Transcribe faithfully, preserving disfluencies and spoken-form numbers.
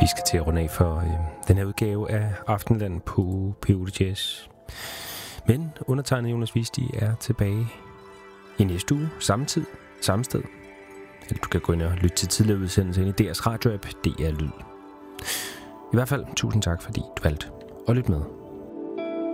Vi skal til at runde af for øh, den her udgave af Aftenland på P otte Jazz. Men undertegnet Jonas Visti er tilbage i næste uge, samme tid, samme sted. Eller du kan gå ind og lytte til tidligere udsendelser ind i D R's radio-app, D R Lyd. I hvert fald, tusind tak, fordi du valgte at lytte med.